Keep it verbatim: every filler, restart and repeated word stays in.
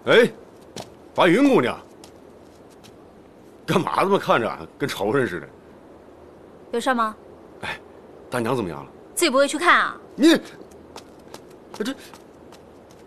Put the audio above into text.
哎，白云姑娘，干嘛这么看着，跟仇人似的？ 有事吗？ 哎，大娘怎么样了？ 自己不会去看啊？ 你，这